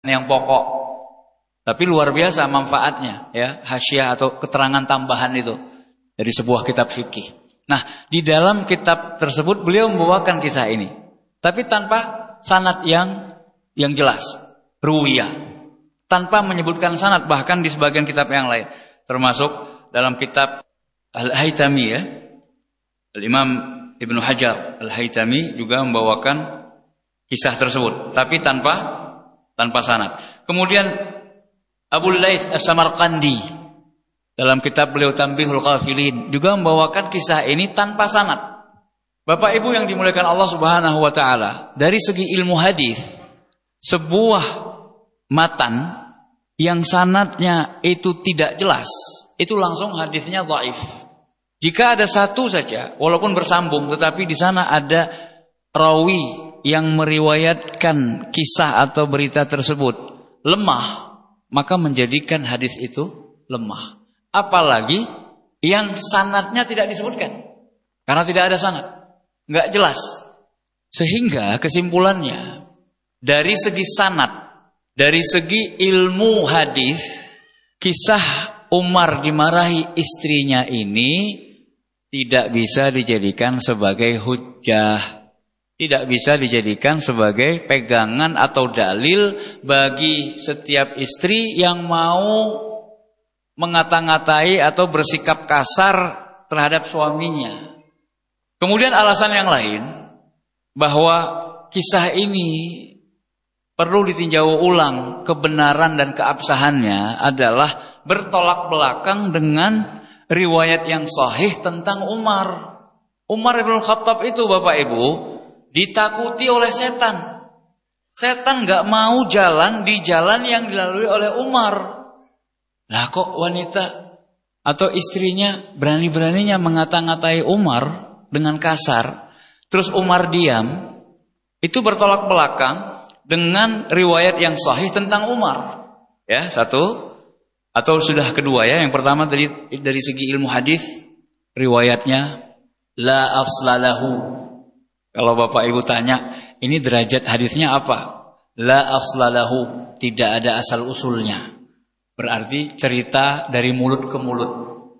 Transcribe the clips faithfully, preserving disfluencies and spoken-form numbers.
yang pokok, tapi luar biasa manfaatnya, ya, hasyiah atau keterangan tambahan itu dari sebuah kitab fikih. Nah, di dalam kitab tersebut beliau membawakan kisah ini, tapi tanpa sanad yang yang jelas, ruwiyah, tanpa menyebutkan sanad, bahkan di sebagian kitab yang lain, termasuk dalam kitab Al-Haytami, ya, Al-Imam Ibnu Hajar Al-Haytami juga membawakan kisah tersebut, tapi tanpa tanpa sanad. Kemudian Abu Laits As-Samarqandi dalam kitab beliau Tanbihul Ghafilin juga membawakan kisah ini tanpa sanad. Bapak Ibu yang dimuliakan Allah Subhanahu wa taala, dari segi ilmu hadis, sebuah matan yang sanadnya itu tidak jelas, itu langsung hadisnya dhaif. Jika ada satu saja walaupun bersambung tetapi di sana ada rawi yang meriwayatkan kisah atau berita tersebut lemah, maka menjadikan hadis itu lemah. Apalagi yang sanadnya tidak disebutkan, karena tidak ada sanad, nggak jelas. Sehingga kesimpulannya, dari segi sanad, dari segi ilmu hadis, kisah Umar dimarahi istrinya ini tidak bisa dijadikan sebagai hujjah, tidak bisa dijadikan sebagai pegangan atau dalil bagi setiap istri yang mau mengata-ngatai atau bersikap kasar terhadap suaminya. Kemudian alasan yang lain, bahwa kisah ini perlu ditinjau ulang kebenaran dan keabsahannya adalah bertolak belakang dengan riwayat yang sahih tentang Umar. Umar ibn Khattab itu, Bapak Ibu, ditakuti oleh setan. Setan gak mau jalan di jalan yang dilalui oleh Umar. Lah kok wanita atau istrinya berani-beraninya mengata-ngatai Umar dengan kasar, terus Umar diam, itu bertolak belakang dengan riwayat yang sahih tentang Umar. Ya, satu. Atau sudah kedua, ya. Yang pertama tadi dari segi ilmu hadis, riwayatnya la aslalahu. Kalau Bapak Ibu tanya, ini derajat hadisnya apa? La aslalahu, tidak ada asal usulnya. Berarti cerita dari mulut ke mulut.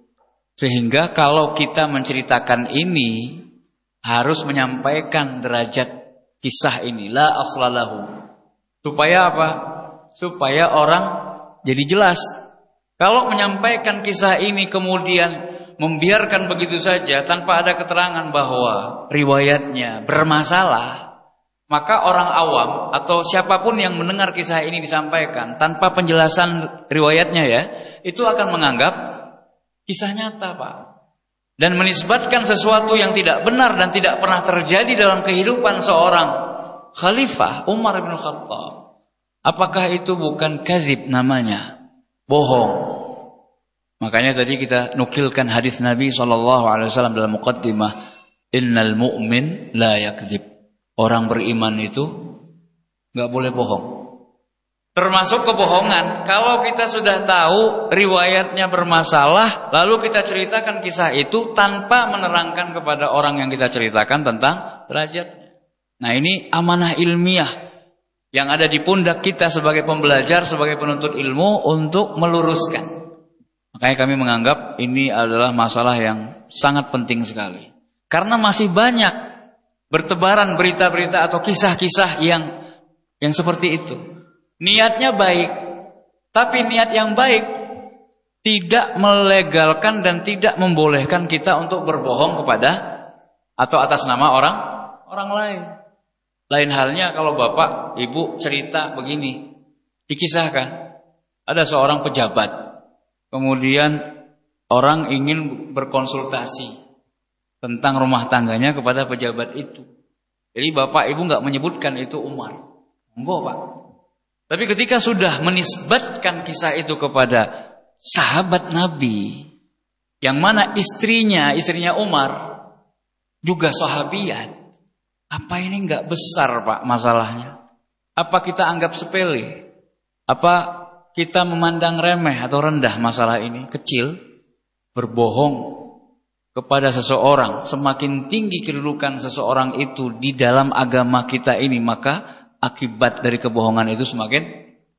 Sehingga kalau kita menceritakan ini harus menyampaikan derajat kisah ini, la aslalahu. Supaya apa? Supaya orang jadi jelas. Kalau menyampaikan kisah ini kemudian membiarkan begitu saja tanpa ada keterangan bahwa riwayatnya bermasalah, maka orang awam atau siapapun yang mendengar kisah ini disampaikan tanpa penjelasan riwayatnya, ya, itu akan menganggap kisah nyata, Pak, dan menisbatkan sesuatu yang tidak benar dan tidak pernah terjadi dalam kehidupan seorang khalifah Umar bin Khattab. Apakah itu bukan kadzib namanya? Bohong. Makanya tadi kita nukilkan hadis Nabi shallallahu alaihi wasallam dalam muqaddimah, innal mu'min la yakdzib. Orang beriman itu nggak boleh bohong. Termasuk kebohongan kalau kita sudah tahu riwayatnya bermasalah, lalu kita ceritakan kisah itu tanpa menerangkan kepada orang yang kita ceritakan tentang derajatnya. Nah, ini amanah ilmiah yang ada di pundak kita sebagai pembelajar, sebagai penuntut ilmu untuk meluruskan. Makanya kami menganggap ini adalah masalah yang sangat penting sekali. Karena masih banyak bertebaran berita-berita atau kisah-kisah yang yang seperti itu. Niatnya baik, tapi niat yang baik tidak melegalkan dan tidak membolehkan kita untuk berbohong kepada atau atas nama orang orang lain. Lain halnya kalau bapak, ibu cerita begini, dikisahkan ada seorang pejabat. Kemudian orang ingin berkonsultasi tentang rumah tangganya kepada pejabat itu. Jadi bapak ibu nggak menyebutkan itu Umar, enggak, Pak. Tapi ketika sudah menisbatkan kisah itu kepada sahabat Nabi, yang mana istrinya, istrinya Umar juga sahabiyat, apa ini nggak besar, Pak, masalahnya? Apa kita anggap sepele? Apa kita memandang remeh atau rendah masalah ini? Kecil. Berbohong kepada seseorang, semakin tinggi kedudukan seseorang itu di dalam agama kita ini, maka akibat dari kebohongan itu semakin